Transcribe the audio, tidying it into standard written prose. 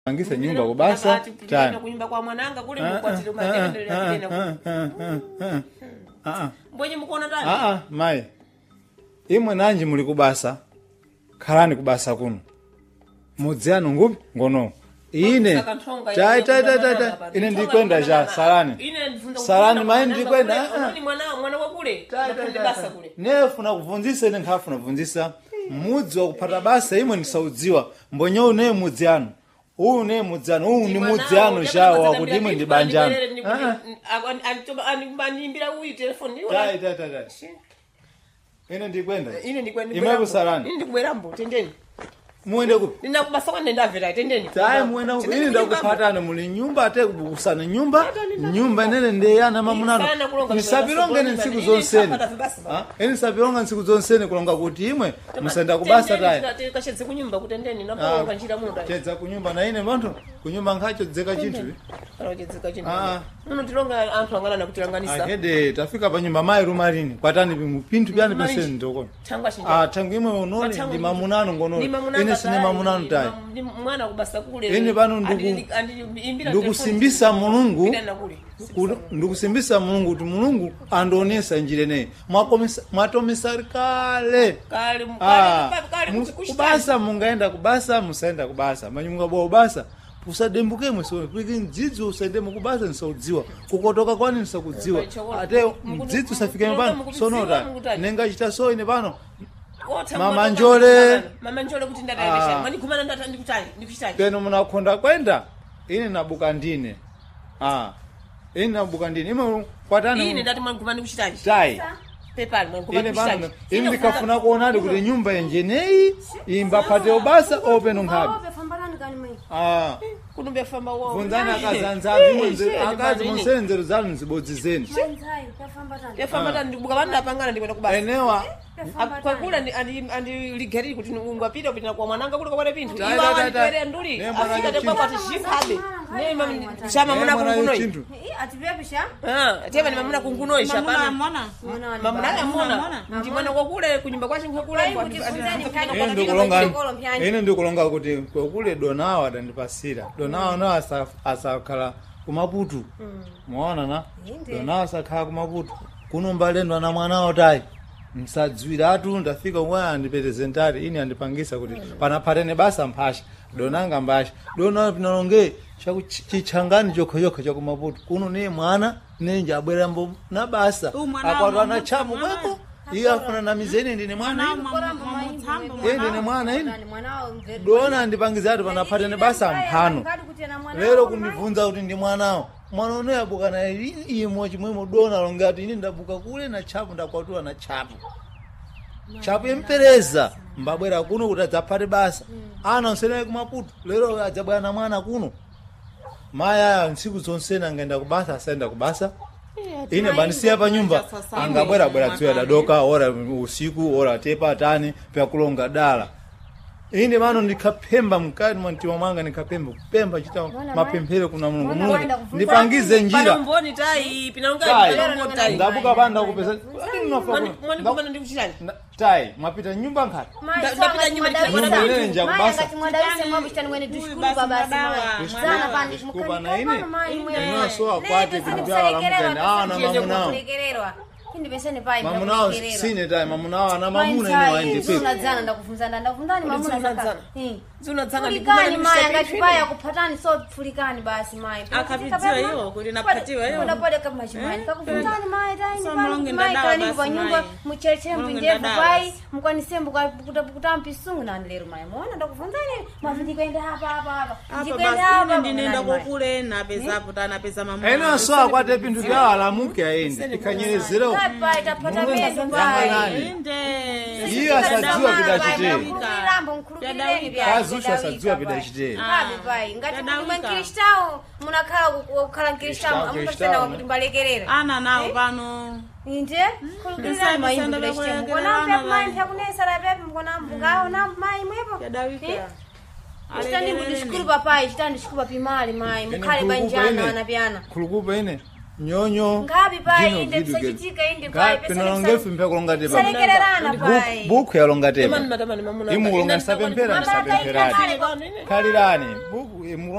Angisa nyumba kubasa tani kunyumba kwa mwananga kule mkwatilo maendeleo na mbonye mkuona tani mai imwe nanji muli kubasa khalani kubasa kuno mudziano ngupi ngono ine ine ndikwenda ja salani mai ndikwenda mwana wa kule basa kule nefuna kuvunzisa ine nkhafuna kuvunzisa mudzi wa kupata basa imwe nisaudziwa mbonyo une mudziano uyu ne mudzano uyu ni mudzano jawo wakuti imwe ndi banjano animbimbira uyu telefoni ine ndikwenda imwe kusalani ine ndikubwera mbo tendeni muende kupi ndinakubasa kwande ndavera tendeni muende kupi ine ndakupatana muli nyumba ate kubusana nyumba inene ndeyana mamunano nisapilonga ntsiku zonsene ine sapilonga ntsiku zonsene kulonga kuti imwe musenda kubasa tayi kashedze kunyumba kutendeni napanga njira muno tayi chedza kunyumba na ine bantu kunyumba nkhacho dzeka chinthu chedzeka chinthu muno tilonga anthu angana nakutilanganisa ahede tafika pa nyumba mai rumarini kwatani pinthu pyani penseni ndokona thangu imwe unoni ndi mamunano ngono ine sine mamunano tayi mwana kubasa kule ine pano ndikusimbisa mulungu ndikusimbisa mulungu kuti mulungu andionesa njire neyi mwatomesa kale kubasa mungaenda kubasa musaenda kubasa manyunga bwa ubasa usadembuke mweso kwiki ndzidzi usaendemo kubasa nisaudziwa kukotoka kwani nisakudziwa ate ndzidzi usafike pano sonota nenga chita so ine pano mama njole kuti ndataisha mani kumana ndikuchitaji keno munakhonda kwenda ine nabuka ndine ine nabuka ndine ime kwatani ine ndati mani kumana ndikuchitaji tai pepani mani kumana ndikuchitaji ine ndikafuna kuonadi kuti nyumba yenjeneyi imba phate ubasa openo nkhabi kunumbe famba wao vunzana akazanzazi akazi monsenzero zanu nzibodzizeni yafamba tani ndibuka vanhu apangana ndikwenda kubasa enewa kwa kula andi ligeri kuti ngwapita kupita kwa mwananga kule kwa pinthu iwa wandikwere nduli afika tekwa kwati shikhabe nema chama muna kungunoi atipepisha teva ni mamuna kungunoi shapana mamuna amona ndi mwana kwa kule kunyumba kwachi kule ine ndikulonga kuti kwa kule donawa adandipasira donawa no asakhala kumaputu muona na donawa asakhala kumaputu kunombalendwa na mwanawo tayi msadziwiratu ndafika kwa andipresentari ine andipangisa kuti panapatene basa mphasha donanga mbasha dona pinalonge chichangani chokhoyokho chakumaputu kuno ne mwana nenje abwera mbo na basa akwatana chamu kwako iya afuna na mizeni ndine mwana ndine mwana ine dona andipangizatu panapatene basa mphano lero kundivunza kuti ndi mwanawo mwana uno yabukana imo chimwemo dona longati ine ndabuka kule na chapu ndakwatua na chapu yempereza mbabwera kuno kuti adzapate basa ana nsene kumaputu lero adzabwera na mwana kuno maya ntsiku zonsene angaenda kubasa asaenda kubasa ine bandisiya pa nyumba angabwera dziwe dadoka ora usiku ora tepa tani pya kulonga dala ine mano ndikapemba mkati mwa mtima mwanga nikapemba kupemba chita mapemphero kuna Mulungu ndipangize njira mboni tai pinalonga tai ndabuka panda kupesa mwani kumana ndikuchitani tai mwapita nyumba nkati ndapita nyumba nja kubasa mwadawise mwabishitani mwene dushukuru baba sana pandi mukana ine ino so akwate kujala mukana na mamunao Hindi besene pai mamunao sine tai mamunao na mamuna ine waende pepe unadzana ndakufunzana ndakufundani mamuna saka zunadzana ndikani mai ngati paya kupatani so fulikani basi mai akapitiwa hiyo kuti napatiwa hiyo unapode kama chimani kakufundani mai tai mai kani kwa nyumba mucheche mbindevu pai mkwanisembu kuta mpisungu na lero mai muona ndakufunzani mavindi kwenda hapa ndikwenda hapa ndinenda kokule na pesa puta na pesa mama ena so akwate pintu bya alamuke aende ikanyerezero pai tapata pesa pai iya asadzua bidachite mkulirambo mkulukireni azusha asadzua bidachite pai ngati mwankiristao munakhala nkiristao amupasana kuti mbalekerera ana nawo pano inde kulukirani mai mbuleshte mkona mpe mai mpya kunesa la pepe mkona mbungao na mai mwepo Chitandi ndishukuru papai, chitandi shukuru papimali mai, mkhale banjana anapiana. Khulukupa ine. nyonyo ngapi pai Dino inde video game. kusachitika inde pai ngapi nongefu mpeko longatepa salekererana pai buku ya longatepa Tamani matamani mamuna. imu longa nisapempera Mabata nisapemperani ikakale. kalirani buku imu